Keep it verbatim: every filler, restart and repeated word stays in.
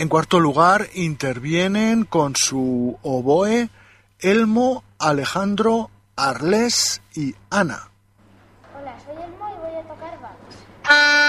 En cuarto lugar, intervienen con su oboe Elmo, Alejandro, Arlés y Ana. Hola, soy Elmo y voy a tocar Bach.